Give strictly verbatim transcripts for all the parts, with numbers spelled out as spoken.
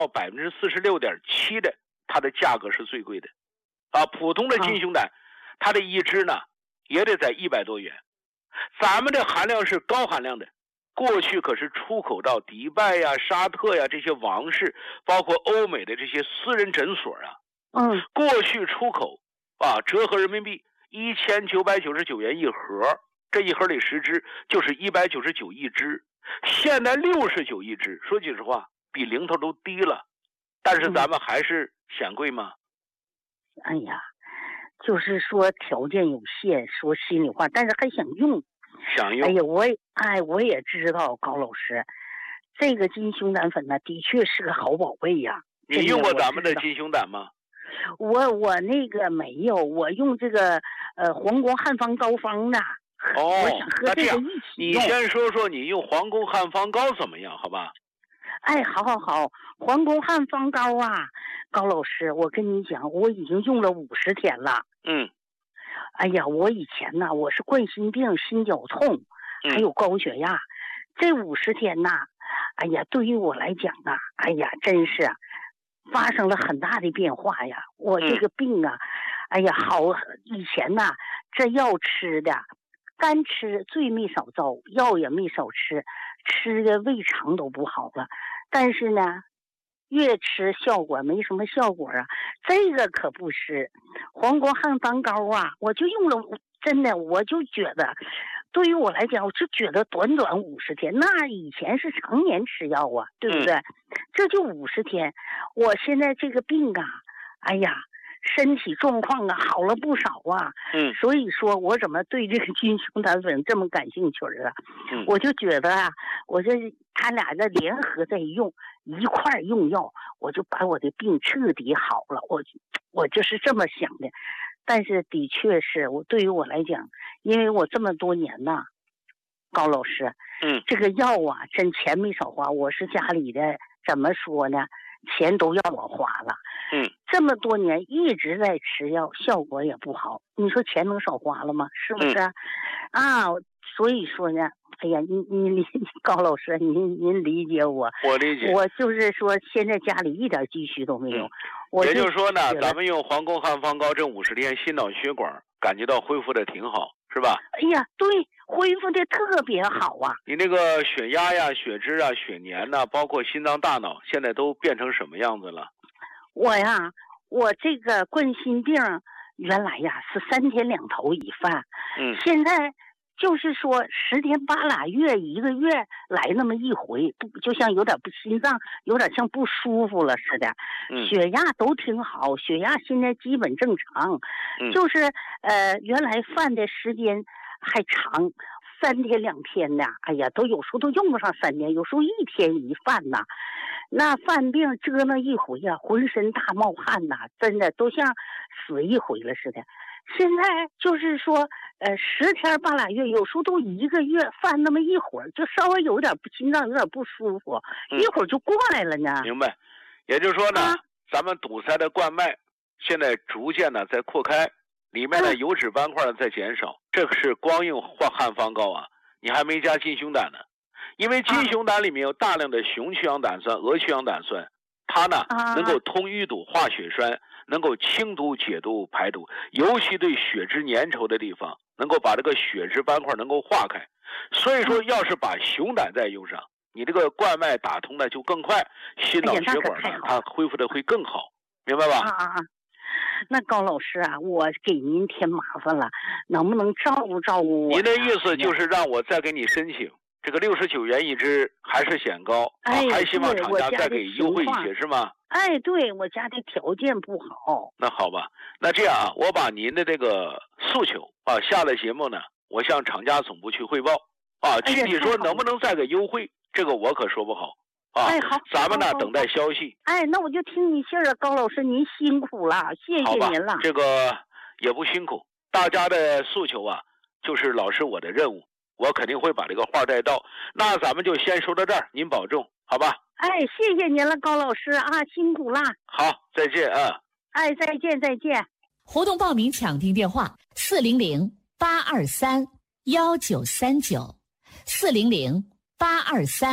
百分之四十六点七的，它的价格是最贵的，啊，普通的金熊胆，它的一只呢也得在一百多元，咱们的含量是高含量的，过去可是出口到迪拜呀、沙特呀这些王室，包括欧美的这些私人诊所啊， 嗯， 过去出口啊，折合人民币一千九百九十九元一盒，这一盒里十只就是一百九十九一只，现在六十九一只，说句实话，比零头都低了，但是咱们还是嫌贵吗？ 哎呀，就是说条件有限，说心里话，但是还想用， 想用。 哎呀，我哎我也知道高老师，这个金熊胆粉呢，的确是个好宝贝呀。 你用过咱们的金熊胆吗？ 我我那个没有，我用这个呃皇宫汉方膏方的。 哦， 我想和这个一起你先说说你用皇宫汉方膏怎么样，好吧？ 哎，好好好，皇宫汉方膏啊，高老师，我跟你讲，我已经用了五十天了。 嗯。 哎呀，我以前呢，我是冠心病、心绞痛，还有高血压，嗯、这五十天呐，哎呀，对于我来讲啊，哎呀，真是发生了很大的变化呀。我这个病啊，嗯、哎呀，好，以前呐，这药吃的。干吃最没少遭，药也没少吃，吃的胃肠都不好了。但是呢，越吃效果没什么效果啊。这个可不是，皇宫汉方膏啊，我就用了，真的我就觉得，对于我来讲，我就觉得短短五十天，那以前是常年吃药啊，对不对？嗯、这就五十天，我现在这个病啊，哎呀。身体状况啊好了不少啊， 嗯， 所以说我怎么对这个金熊胆粉这么感兴趣啊？ 嗯， 我就觉得啊，我这他俩的联合在用，一块用药，我就把我的病彻底好了。我我就是这么想的，但是的确是我对于我来讲，因为我这么多年呐，高老师， 嗯， 这个药啊真钱没少花，我是家里的怎么说呢？钱都要我花了， 嗯， 这么多年一直在吃药，效果也不好，你说钱能少花了吗？是不是？嗯、啊，所以说呢，哎呀，您您理高老师，您您理解我， 我理解， 我就是说现在家里一点积蓄都没有， 嗯、 我也就是说呢，咱们用皇宫汉方膏这五十天，心脑血管感觉到恢复的挺好，是吧？ 哎呀，对。恢复的特别好啊！ 你那个血压呀、血脂啊、血粘呐、啊，包括心脏、大脑，现在都变成什么样子了？ 我呀，我这个冠心病原来呀是三天两头一犯， 嗯， 现在就是说十天八拉月一个月来那么一回，不就像有点不心脏有点像不舒服了似的， 嗯， 血压都挺好，血压现在基本正常， 嗯， 就是呃原来犯的时间。还长，三天两天的，哎呀，都有时候都用不上三天，有时候一天一犯呐。那犯病折腾一回呀、啊，浑身大冒汗呐，真的都像死一回了似的。现在就是说，呃，十天半拉月，有时候都一个月犯那么一会儿，就稍微有点心脏有点不舒服， 嗯、 一会儿就过来了呢。 明白，也就是说呢， 啊、 咱们堵塞的冠脉现在逐渐的在扩开。里面的油脂斑块在减少，这个是光用汉方膏啊，你还没加金熊胆呢。因为金熊胆里面有大量的雄曲氧胆酸、鹅曲氧胆酸，它呢能够通淤堵、化血栓，能够清毒、解毒、排毒，尤其对血脂粘稠的地方，能够把这个血脂斑块能够化开。所以说，要是把熊胆再用上，你这个冠脉打通的就更快，心脑血管呢它恢复的会更好，明白吧？ 啊啊啊！那高老师啊，我给您添麻烦了，能不能照顾照顾我？ 您的意思就是让我再给你申请这个六十九元一支，还是显高？ 哎， 还希望厂家再给优惠一些，是吗？ 哎，对，我家的条件不好。 那好吧，那这样啊，我把您的这个诉求啊，下了节目呢，我向厂家总部去汇报啊，具体说能不能再给优惠，这个我可说不好。啊， 哎，好， 咱们呢等待消息。 哎，那我就听你信儿啊，高老师，您辛苦了，谢谢您了。 这个也不辛苦，大家的诉求啊，就是老师我的任务，我肯定会把这个话带到。那咱们就先说到这儿，您保重，好吧？ 哎，谢谢您了，高老师啊，辛苦了。 好，再见啊。 哎，再见，再见。 活动报名抢听电话：四零零八二三幺九三九，四零零八二三。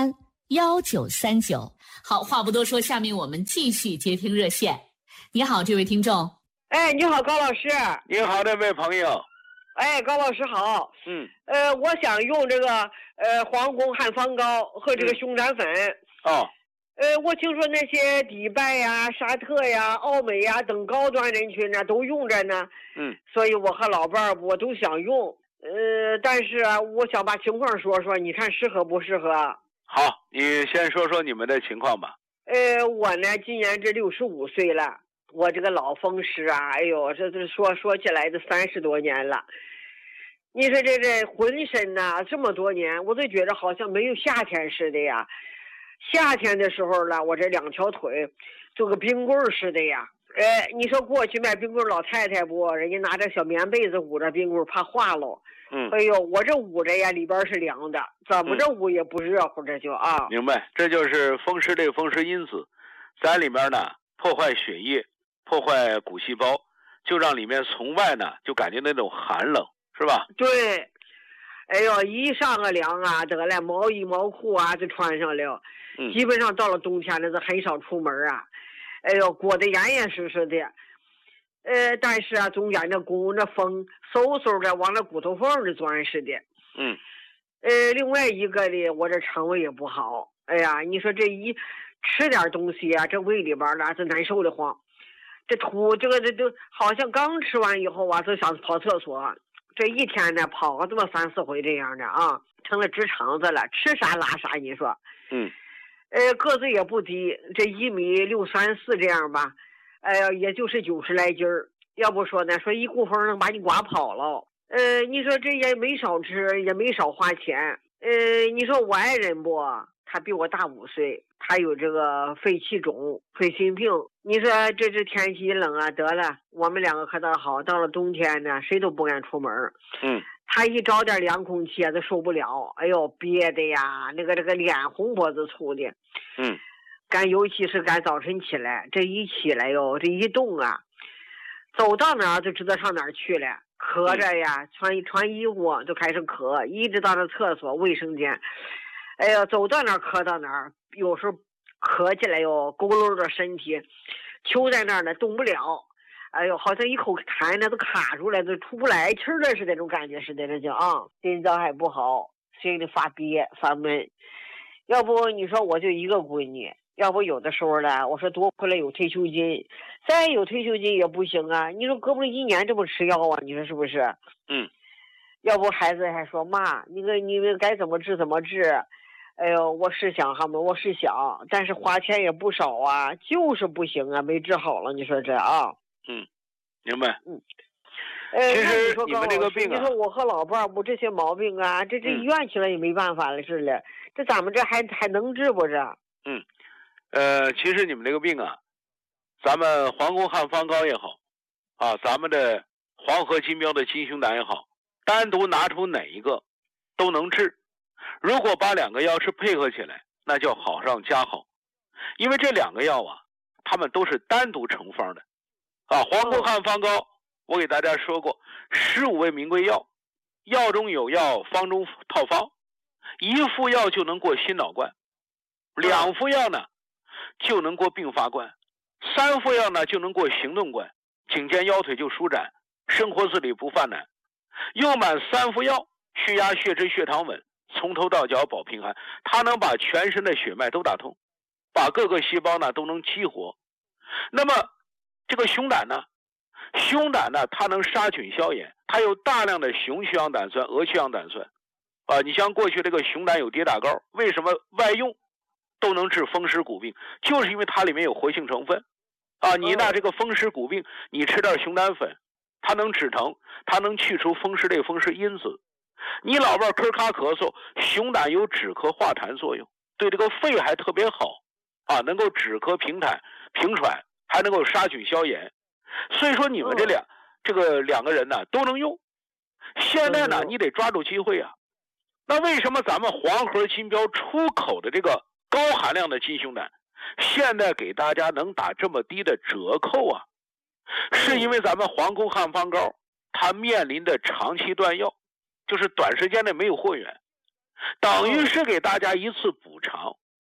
幺九三九。好，话不多说，下面我们继续接听热线。你好，这位听众。 哎，你好，高老师。 你好，这位朋友。 哎，高老师好。 嗯。 呃，我想用这个呃黄宫汉方膏和这个熊胆粉。 嗯、哦。 呃，我听说那些迪拜呀、沙特呀、奥美呀等高端人群呢都用着呢。 嗯。 所以我和老伴儿我都想用。呃，但是啊，我想把情况说说，你看适合不适合？ 好，你先说说你们的情况吧。 呃，我呢今年这六十五岁了。我这个老风湿啊，哎呦，这这说说起来都三十多年了。你说这这浑身呐、啊，这么多年，我都觉得好像没有夏天似的呀。夏天的时候呢，我这两条腿就跟冰棍似的呀。哎，你说过去卖冰棍老太太不，人家拿着小棉被子捂着冰棍，怕化喽。 嗯。 哎呦，我这捂着呀，里边是凉的，怎么着捂也不热乎，这就啊。 明白，这就是风湿类风湿因子在里面呢，破坏血液。破坏骨细胞，就让里面从外呢就感觉那种寒冷，是吧？ 对，哎呦，一上个凉啊，得了，毛衣毛裤啊就穿上了， 嗯， 基本上到了冬天了，是很少出门啊。哎呦，裹得严严实实的，呃，但是啊，中间那弓那风嗖嗖的往那骨头缝里钻似的。 嗯， 呃，另外一个的，我这肠胃也不好，哎呀，你说这一吃点东西啊，这胃里边呢是难受的慌。这吐这个这都好像刚吃完以后啊，就想跑厕所，这一天呢跑个这么三四回这样的啊，成了直肠子了，吃啥拉啥。你说， 嗯， 呃，个子也不低，这一米六三四这样吧，哎呀，也就是九十来斤儿。要不说呢，说一股风能把你刮跑了。呃，你说这也没少吃，也没少花钱。呃，你说我爱人不？他比我大五岁，他有这个肺气肿、肺心病。你说这这天气冷啊，得了，我们两个可倒好，到了冬天呢，谁都不敢出门。 嗯， 他一着点凉空气啊，都受不了。哎呦，憋的呀，那个这个脸红脖子粗的。 嗯， 干尤其是干早晨起来，这一起来哟，这一动啊，走到哪儿就知道上哪儿去了，咳着呀，穿穿衣服就开始咳，一直到那厕所、卫生间。哎呀，走到哪儿咳到哪儿，有时候咳起来哟，佝偻着身体，揪在那儿呢，动不了。哎呦，好像一口痰呢都卡住了，都出不来气儿了似的，那种感觉似的，这叫啊，心脏还不好，心里发憋发闷。要不你说我就一个闺女，要不有的时候呢，我说多亏了有退休金，再有退休金也不行啊。你说胳膊一年这么吃药啊，你说是不是？ 嗯。 要不孩子还说妈，你个你们该怎么治怎么治。哎呦，我是想哈嘛，我是想，但是花钱也不少啊，就是不行啊，没治好了。你说这啊？ 嗯，明白。 嗯。呃， 其实你们这个病啊， 你说我和老伴儿不这些毛病啊，这这医院去了也没办法了似的，嗯、这咱们这还还能治不这？ 嗯，呃，其实你们这个病啊，咱们黄宫汉方膏也好，啊，咱们的黄河金标的金熊胆也好，单独拿出哪一个都能治。如果把两个药是配合起来，那叫好上加好。因为这两个药啊，它们都是单独成方的。啊，黄宫汉方膏，我给大家说过，十五味名贵药，药中有药，方中套方，一副药就能过心脑冠，两副药呢就能过并发冠，三副药呢就能过行动冠，颈肩腰腿就舒展，生活自理不犯难。用满三副药，血压、血脂、血糖稳，从头到脚保平安，它能把全身的血脉都打通，把各个细胞呢都能激活。那么这个熊胆呢，熊胆呢它能杀菌消炎，它有大量的雄去氧胆酸、鹅去氧胆酸啊。你像过去这个熊胆有跌打膏，为什么外用都能治风湿骨病？就是因为它里面有活性成分啊。你那这个风湿骨病，你吃点熊胆粉，它能止疼，它能去除风湿类风湿因子。你老伴咳咔咳嗽，熊胆有止咳化痰作用，对这个肺还特别好啊，能够止咳平痰平喘，还能够杀菌消炎。所以说你们这两、哦、这个两个人呢都能用。现在呢、嗯、你得抓住机会啊。那为什么咱们黄河金标出口的这个高含量的金熊胆现在给大家能打这么低的折扣啊？是因为咱们黄宫汉方膏它面临的长期断药，就是短时间内没有货源，等于是给大家一次补偿。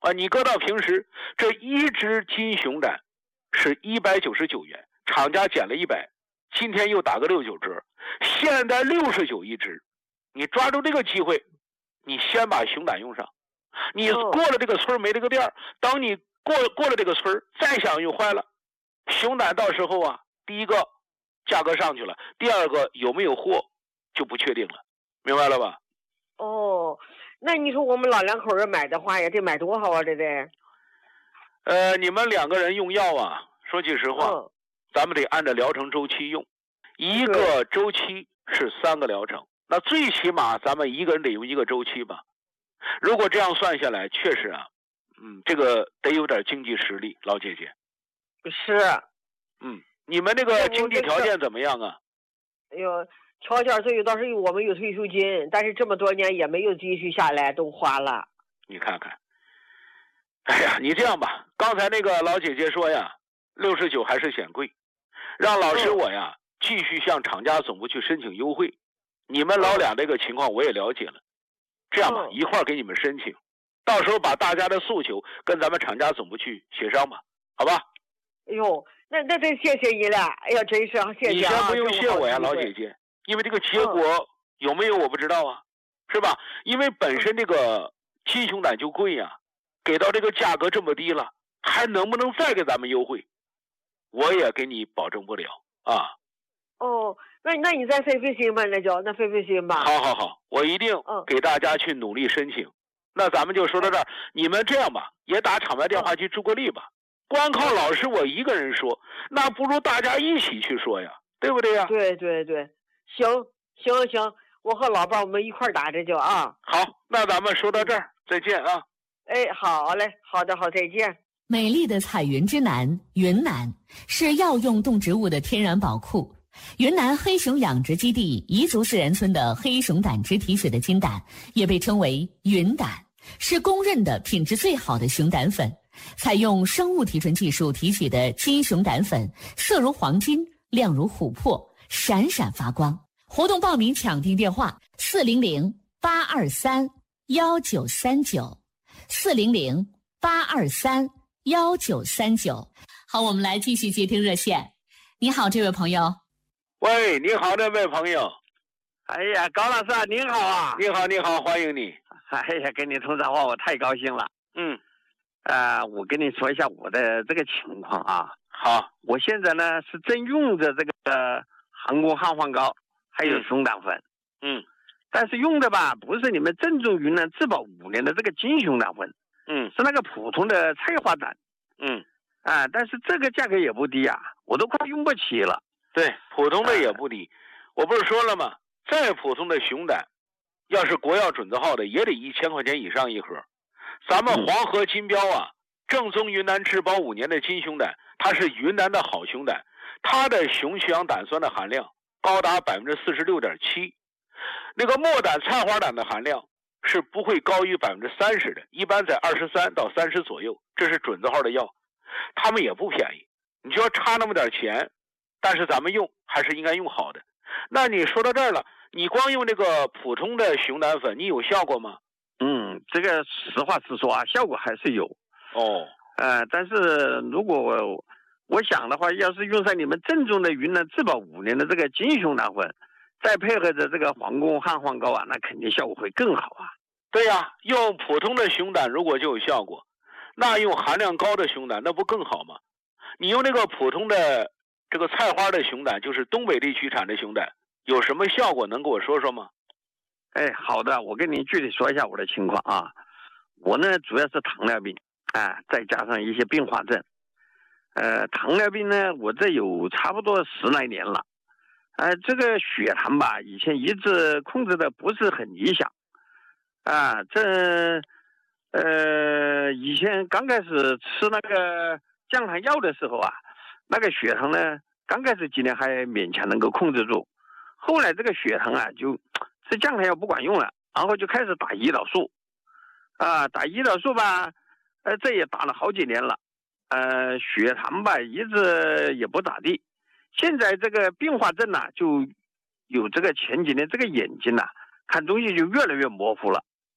啊，你搁到平时，这一支金熊胆是一百九十九元，厂家减了一百，今天又打个六九折，现在六十九一支。你抓住这个机会，你先把熊胆用上。你过了这个村没这个店，等你过过了这个村再想用坏了，熊胆到时候啊，第一个价格上去了，第二个有没有货就不确定了，明白了吧？ 哦，那你说我们老两口人买的话也得买多少啊？这得？ 呃，你们两个人用药啊，说句实话， 嗯、 咱们得按照疗程周期用，一个周期是三个疗程。那最起码咱们一个人得用一个周期吧。如果这样算下来，确实啊，嗯，这个得有点经济实力，老姐姐。 是。 嗯，你们那个经济条件怎么样啊？ 哎呦，条件最有倒是我们有退休金，但是这么多年也没有积蓄下来，都花了。 你看看。哎呀，你这样吧，刚才那个老姐姐说呀，六十九还是嫌贵，让老师我呀、嗯、继续向厂家总部去申请优惠。你们老俩这个情况我也了解了，这样吧，一块儿给你们申请，到时候把大家的诉求跟咱们厂家总部去协商吧，好吧？ 哎呦，那那真谢谢你了，哎呀，真是谢谢、啊。 你先不用谢我呀，老姐姐，因为这个结果有没有我不知道啊，是吧？因为本身这个金熊胆就贵呀、啊，给到这个价格这么低了，还能不能再给咱们优惠？我也给你保证不了啊。 哦。那那你再费费心吧，那就那费费心吧。 好好好，我一定给大家去努力申请。嗯、那咱们就说到这儿，你们这样吧，也打厂外电话去助个力吧。光靠老师我一个人说，那不如大家一起去说呀，对不对呀？ 对对对，行行行，我和老伴我们一块打这就啊。 好，那咱们说到这儿，再见啊。 哎，好嘞，好的好，再见。 美丽的彩云之南，云南是药用动植物的天然宝库。云南黑熊养殖基地彝族自然村的黑熊胆汁提取的金胆，也被称为云胆，是公认的品质最好的熊胆粉。采用生物提纯技术提取的金熊胆粉，色如黄金，亮如琥珀，闪闪发光。活动报名抢订电话：四零零八二三幺九三九，四零零八二三幺九三九。好，我们来继续接听热线。你好，这位朋友。 喂，你好，这位朋友。 哎呀，高老师，您好啊！ 你好，你好，欢迎你。 哎呀，跟你通电话，我太高兴了。 嗯， 啊、呃，我跟你说一下我的这个情况啊。 好， 我现在呢是正用着这个航空汉方膏，还有熊胆粉。 嗯， 但是用的吧，不是你们正宗云南质保五年的这个金熊胆粉， 嗯， 是那个普通的菜花胆。 嗯， 啊，但是这个价格也不低啊，我都快用不起了。 对，普通的也不低，我不是说了吗？再普通的熊胆，要是国药准字号的，也得一千块钱以上一盒。咱们黄河金标啊，正宗云南质保五年的金熊胆，它是云南的好熊胆，它的熊血氧胆酸的含量高达百分之四十六点七，那个末胆菜花胆的含量是不会高于百分之三十的，一般在二十三到三十左右，这是准字号的药，他们也不便宜。你就要差那么点钱。但是咱们用还是应该用好的。那你说到这儿了，你光用这个普通的熊胆粉，你有效果吗？ 嗯，这个实话实说啊，效果还是有。 哦， 呃，但是如果我我想的话，要是用上你们正宗的云南质保五年的这个金熊胆粉，再配合着这个皇宫汉方膏啊，那肯定效果会更好啊。 对呀、啊，用普通的熊胆如果就有效果，那用含量高的熊胆那不更好吗？你用那个普通的这个菜花的熊胆，就是东北地区产的熊胆，有什么效果能跟我说说吗？ 哎，好的，我跟您具体说一下我的情况啊。我呢主要是糖尿病啊，再加上一些并发症。呃，糖尿病呢，我这有差不多十来年了。呃，这个血糖吧，以前一直控制的不是很理想。啊，这呃，以前刚开始吃那个降糖药的时候啊，那个血糖呢，刚开始几年还勉强能够控制住，后来这个血糖啊，就吃降糖药不管用了，然后就开始打胰岛素，啊，打胰岛素吧，呃，这也打了好几年了，呃，血糖吧一直也不咋地，现在这个并发症呢、啊，就有这个前几年这个眼睛呐、啊，看东西就越来越模糊了，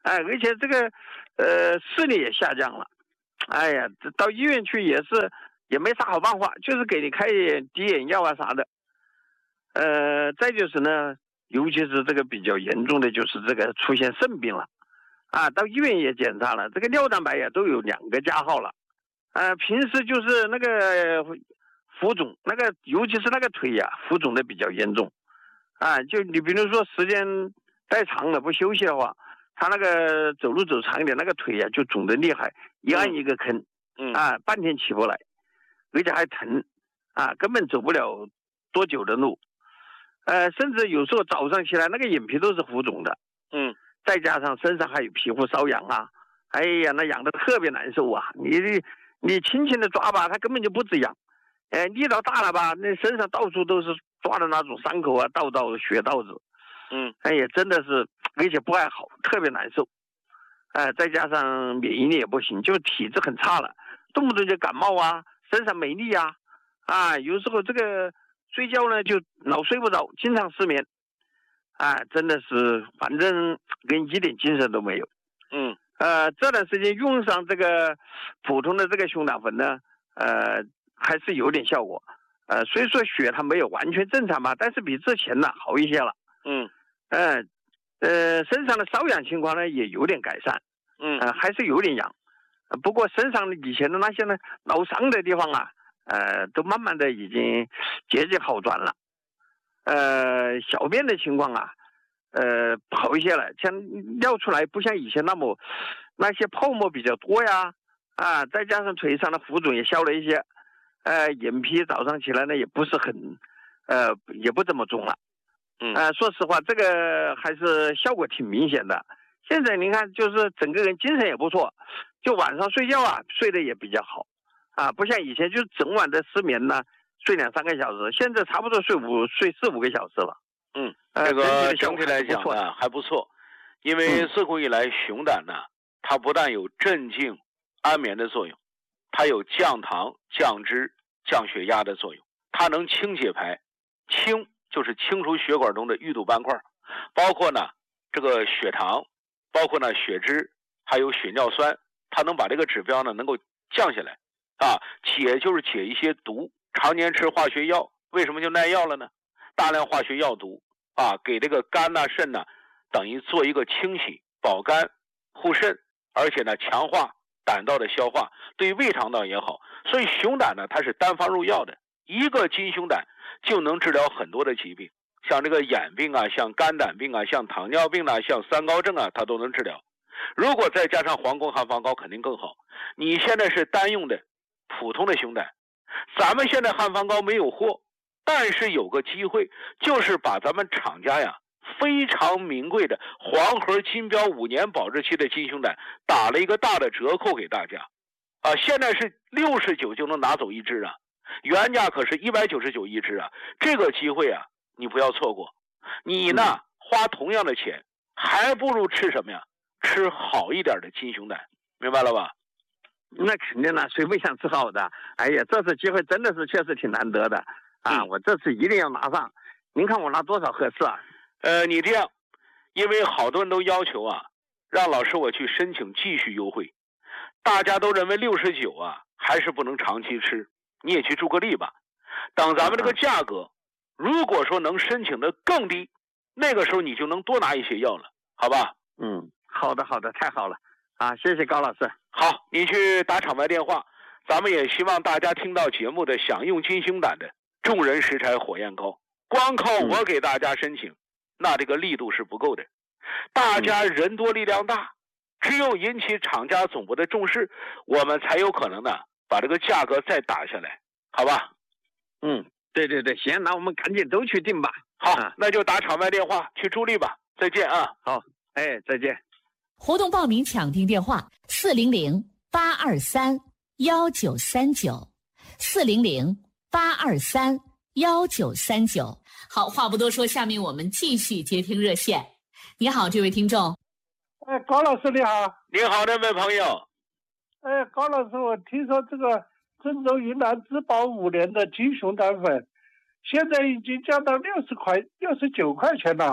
哎，而且这个呃视力也下降了。哎呀，到医院去也是也没啥好办法，就是给你开点滴眼药啊啥的。呃，再就是呢，尤其是这个比较严重的，就是这个出现肾病了，啊，到医院也检查了，这个尿蛋白呀都有两个加号了，呃，平时就是那个浮肿，那个尤其是那个腿呀浮肿的比较严重，啊，就你比如说时间太长了不休息的话，他那个走路走长一点，那个腿呀就肿得厉害，一按一个坑， 嗯啊，半天起不来，而且还疼，啊，根本走不了多久的路。呃，甚至有时候早上起来那个眼皮都是浮肿的， 嗯， 再加上身上还有皮肤瘙痒啊，哎呀，那痒的特别难受啊！你你轻轻的抓吧，它根本就不止痒，哎，力道大了吧，那身上到处都是抓的那种伤口啊，道道血道子， 嗯， 哎呀，真的是，而且不爱好，特别难受，哎、呃，再加上免疫力也不行，就体质很差了，动不动就感冒啊，身上没力啊，啊，有时候这个。睡觉呢就老睡不着，经常失眠，啊，真的是，反正跟一点精神都没有。 嗯， 呃，这段时间用上这个普通的这个熊胆粉呢，呃，还是有点效果。呃，虽说血它没有完全正常吧，但是比之前呢好一些了。 嗯， 呃，呃，身上的瘙痒情况呢也有点改善。 嗯， 呃，还是有点痒，不过身上以前的那些呢老伤的地方啊。呃，都慢慢的已经节节好转了，呃，小便的情况啊，呃，好一些了，像尿出来不像以前那么那些泡沫比较多呀，啊，再加上腿上的浮肿也消了一些，呃，眼皮早上起来呢也不是很，呃，也不怎么肿了， 嗯， 呃，说实话，这个还是效果挺明显的。现在你看，就是整个人精神也不错，就晚上睡觉啊，睡得也比较好。啊，不像以前就整晚的失眠呢，睡两三个小时，现在差不多睡五睡四五个小时了。 嗯， 呃、 这个整体来讲呢还不错，因为自古以来熊胆呢，它不但有镇静、安眠的作用，它有降糖、降脂、降血压的作用，它能清血排，清就是清除血管中的淤堵斑块，包括呢这个血糖，包括呢血脂，还有血尿酸，它能把这个指标呢能够降下来。啊，解就是解一些毒，常年吃化学药，为什么就耐药了呢？大量化学药毒啊，给这个肝呐、肾呐，等于做一个清洗，保肝护肾，而且呢强化胆道的消化，对胃肠道也好。所以熊胆呢，它是单方入药的，一个金熊胆就能治疗很多的疾病，像这个眼病啊，像肝胆病啊，像糖尿病啊，像三高症啊，它都能治疗。如果再加上黄宫汉方膏，肯定更好。你现在是单用的普通的熊胆，咱们现在汉方膏没有货，但是有个机会，就是把咱们厂家呀非常名贵的黄河金标五年保质期的金熊胆打了一个大的折扣给大家，啊，现在是六十九就能拿走一支啊，原价可是一百九十九一支啊，这个机会啊你不要错过。你呢花同样的钱，还不如吃什么呀？吃好一点的金熊胆，明白了吧？ 那肯定了，谁不想吃好的？哎呀，这次机会真的是确实挺难得的啊！ 嗯、 我这次一定要拿上。您看我拿多少合适啊？ 呃，你这样，因为好多人都要求啊，让老师我去申请继续优惠，大家都认为六十九啊还是不能长期吃，你也去助个力吧。等咱们这个价格，如果说能申请的更低，那个时候你就能多拿一些药了，好吧？ 嗯，好的，好的，太好了啊！谢谢高老师。 好，你去打场外电话，咱们也希望大家听到节目的想用金熊胆的众人拾柴火焰高，光靠我给大家申请，嗯、那这个力度是不够的。大家人多力量大，只有引起厂家总部的重视，我们才有可能呢把这个价格再打下来，好吧？ 嗯，对对对，行，那我们赶紧都去订吧。 好，啊、那就打场外电话去助力吧。再见啊！ 好，哎，再见。 活动报名抢订电话：四零零八二三幺九三九，四零零八二三幺九三九。好，话不多说，下面我们继续接听热线。你好，这位听众。 哎，高老师你好。 你好，这位朋友。 哎，高老师，我听说这个郑州云南质保五年的金熊胆粉，现在已经降到六十块、六十九块钱了。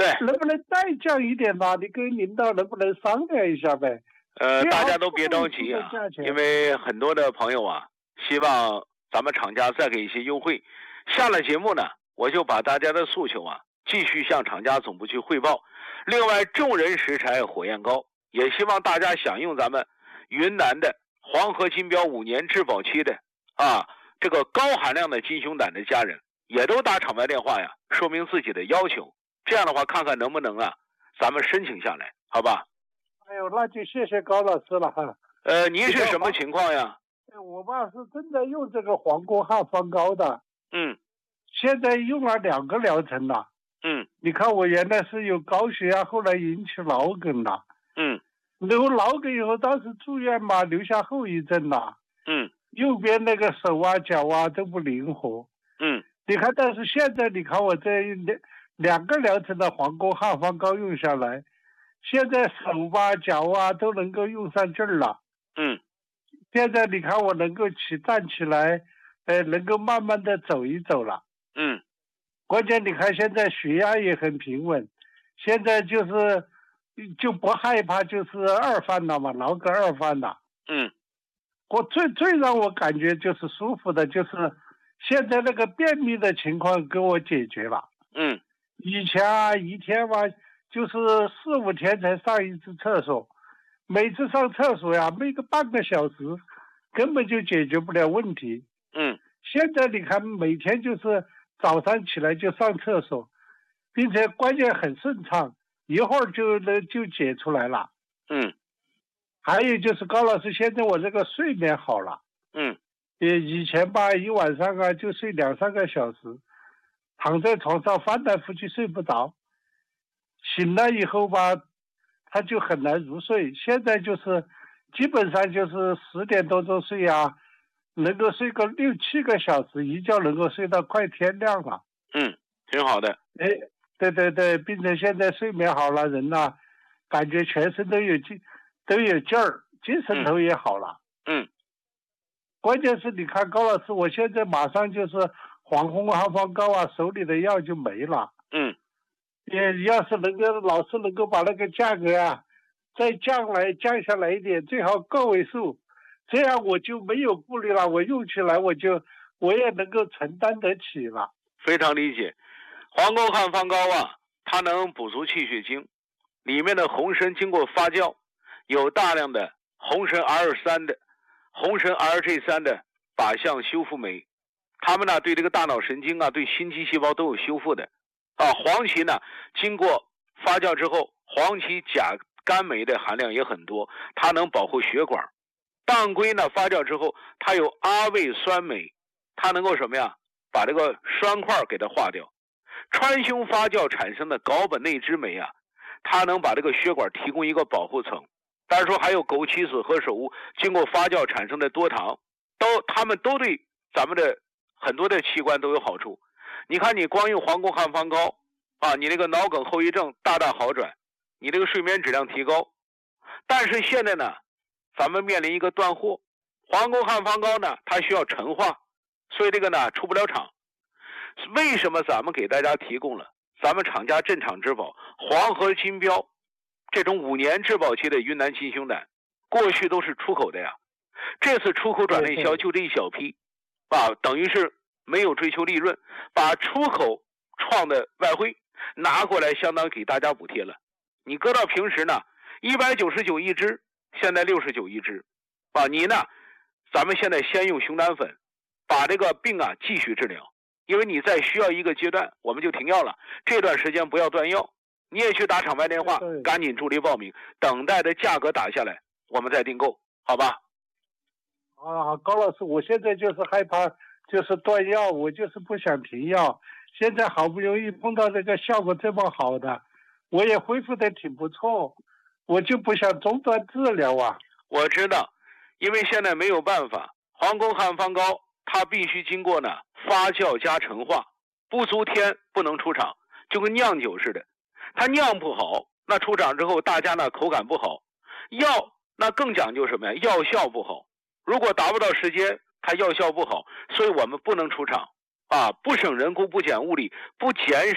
对， 能不能再降一点呢？你跟领导能不能商量一下呗？ 呃，大家都别着急啊，因为很多的朋友啊，希望咱们厂家再给一些优惠。下了节目呢，我就把大家的诉求啊，继续向厂家总部去汇报。另外，众人拾柴火焰高，也希望大家享用咱们云南的黄河金标五年质保期的啊，这个高含量的金熊胆的家人，也都打厂外电话呀，说明自己的要求。这样的话，看看能不能啊，咱们申请下来，好吧？ 哎呦，那就谢谢高老师了哈。 呃，您是什么情况呀？ 我爸是真的用这个黄沟汉方膏的。 嗯。 现在用了两个疗程了。 嗯。 你看我原来是有高血压，后来引起脑梗了。 嗯。 有脑梗以后，当时住院嘛，留下后遗症了。 嗯。 右边那个手啊、脚啊都不灵活。 嗯。 你看，但是现在你看我这两两个疗程的黄沟汉方膏用下来。现在手吧、脚啊都能够用上劲儿了。 嗯， 现在你看我能够起站起来，呃，能够慢慢的走一走了。 嗯， 关键你看现在血压也很平稳，现在就是就不害怕就是二犯了嘛，脑梗二犯了。 嗯， 我最最让我感觉就是舒服的，就是现在那个便秘的情况给我解决了。 嗯， 以前啊一天嘛。就是四五天才上一次厕所，每次上厕所呀，没个半个小时，根本就解决不了问题。 嗯， 现在你看每天就是早上起来就上厕所，并且关键很顺畅，一会儿就能就解出来了。 嗯， 还有就是高老师，现在我这个睡眠好了。 嗯， 也以前吧一晚上啊就睡两三个小时，躺在床上翻来覆去睡不着。醒了以后吧，他就很难入睡。现在就是基本上就是十点多钟睡啊，能够睡个六七个小时，一觉能够睡到快天亮了。 嗯，挺好的。 哎，对对对，并且现在睡眠好了，人呐、啊，感觉全身都有劲，都有劲儿，精神头也好了。 嗯， 关键是你看高老师，我现在马上就是黄红汉方膏啊，手里的药就没了。 嗯。 也要是能够老是能够把那个价格啊再降来降下来一点，最好个位数，这样我就没有顾虑了，我用起来我就我也能够承担得起了。 非常理解。黄沟汉方膏啊，它能补足气血精，里面的红参经过发酵，有大量的红参 R 三 的红参 R G 三 的靶向修复酶，它们呢对这个大脑神经啊，对心肌细胞都有修复的。啊，黄芪呢，经过发酵之后，黄芪钾甘酶的含量也很多，它能保护血管。当归呢，发酵之后，它有阿魏酸酶，它能够什么呀？把这个栓块给它化掉。川芎发酵产生的睾本内酯酶啊，它能把这个血管提供一个保护层。当然说还有枸杞子和首乌经过发酵产生的多糖，都它们都对咱们的很多的器官都有好处。你看，你光用黄沟汉方膏啊，你那个脑梗后遗症大大好转，你这个睡眠质量提高。但是现在呢，咱们面临一个断货，黄沟汉方膏呢，它需要陈化，所以这个呢出不了厂。为什么咱们给大家提供了咱们厂家镇厂之宝黄河金标这种五年质保期的云南金熊胆？过去都是出口的呀，这次出口转内销就这一小批啊，等于是没有追求利润，把出口创的外汇拿过来，相当于给大家补贴了。你搁到平时呢，一百九十九一支，现在六十九一支，啊，你呢，咱们现在先用熊胆粉，把这个病啊继续治疗，因为你在需要一个阶段，我们就停药了。这段时间不要断药，你也去打厂外电话，赶紧助力报名，等待的价格打下来，我们再订购，好吧？ 啊，高老师，我现在就是害怕。就是断药，我就是不想停药。现在好不容易碰到这个效果这么好的，我也恢复的挺不错，我就不想中断治疗啊。 我知道，因为现在没有办法，黄沟汉方膏它必须经过呢发酵加陈化，不足天不能出厂，就跟酿酒似的，它酿不好，那出厂之后大家呢口感不好。药那更讲究什么呀？药效不好，如果达不到时间，它药效不好，所以我们不能出厂啊，不省人工，不减物力，不减少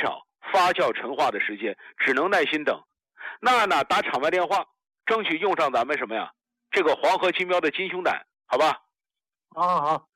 发酵陈化的时间，只能耐心等。娜娜打场外电话，争取用上咱们什么呀？这个黄河金标的金熊胆，好吧？ 好好好。